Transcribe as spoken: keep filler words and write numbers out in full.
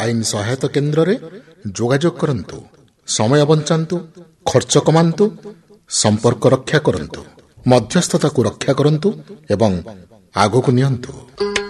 ଆଇନ ସହାୟତା କେନ୍ଦ୍ରରେ ଯୋଗାଯୋଗ କରନ୍ତୁ। ସମୟ ବଞ୍ଚାନ୍ତୁ, ଖର୍ଚ୍ଚ କମାନ୍ତୁ, ସମ୍ପର୍କ ରକ୍ଷା କରନ୍ତୁ, ମଧ୍ୟସ୍ଥତାକୁ ରକ୍ଷା କରନ୍ତୁ ଏବଂ ଆଗକୁ ନିଅନ୍ତୁ।